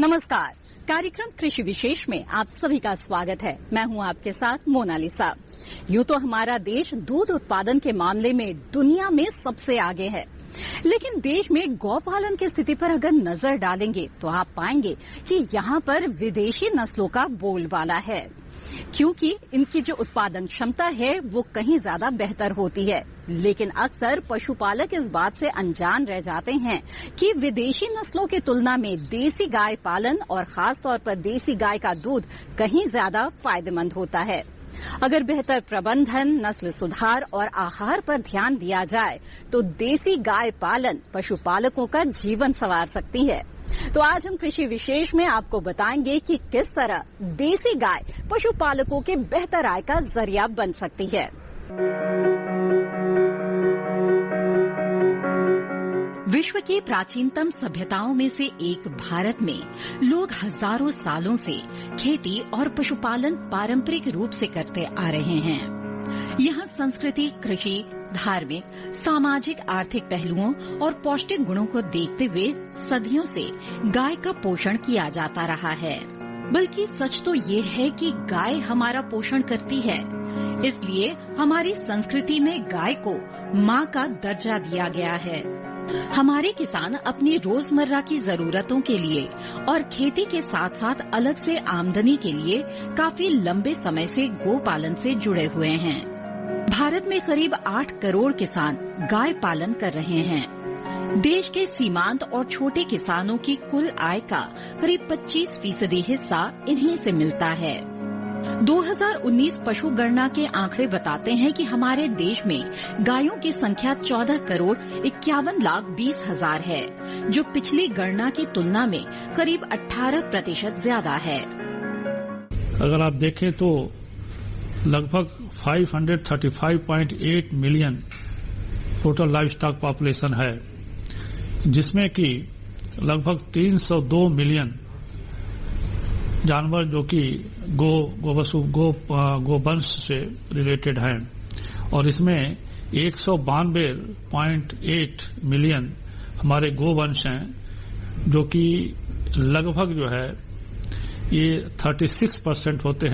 नमस्कार। कार्यक्रम कृषि विशेष में आप सभी का स्वागत है। मैं हूं आपके साथ मोनालिसा। यूं तो हमारा देश दूध उत्पादन के मामले में दुनिया में सबसे आगे है, लेकिन देश में गौपालन की स्थिति पर अगर नजर डालेंगे तो आप पाएंगे कि यहाँ पर विदेशी नस्लों का बोलबाला है, क्योंकि इनकी जो उत्पादन क्षमता है वो कहीं ज्यादा बेहतर होती है। लेकिन अक्सर पशुपालक इस बात से अनजान रह जाते हैं कि विदेशी नस्लों की तुलना में देसी गाय पालन और खास तौर पर देसी गाय का दूध कहीं ज्यादा फायदेमंद होता है। अगर बेहतर प्रबंधन, नस्ल सुधार और आहार पर ध्यान दिया जाए तो देसी गाय पालन पशुपालकों का जीवन संवार सकती है। तो आज हम कृषि विशेष में आपको बताएंगे कि किस तरह देसी गाय पशुपालकों के बेहतर आय का जरिया बन सकती है। विश्व की प्राचीनतम सभ्यताओं में से एक भारत में लोग हजारों सालों से खेती और पशुपालन पारंपरिक रूप से करते आ रहे हैं। यहाँ संस्कृति, कृषि, धार्मिक, सामाजिक, आर्थिक पहलुओं और पौष्टिक गुणों को देखते हुए सदियों से गाय का पोषण किया जाता रहा है। बल्कि सच तो ये है कि गाय हमारा पोषण करती है, इसलिए हमारी संस्कृति में गाय को माँ का दर्जा दिया गया है। हमारे किसान अपनी रोजमर्रा की जरूरतों के लिए और खेती के साथ साथ अलग से आमदनी के लिए काफी लंबे समय से गोपालन से जुड़े हुए हैं। भारत में करीब 8 करोड़ किसान गाय पालन कर रहे हैं। देश के सीमांत और छोटे किसानों की कुल आय का करीब 25% हिस्सा इन्हीं से मिलता है। 2019 पशु गणना के आंकड़े बताते हैं कि हमारे देश में गायों की संख्या 14 करोड़ 51 लाख 20 हजार है, जो पिछली गणना की तुलना में करीब 18% ज्यादा है। अगर आप देखें तो लगभग 535.8 million total live stock population है, जिसमें कि लगभग 302 मिलियन जानवर जो कि गोवंश से रिलेटेड हैं, और इसमें 192.8 मिलियन हमारे गोवंश हैं, जो कि लगभग जो है ये 36% होते हैं।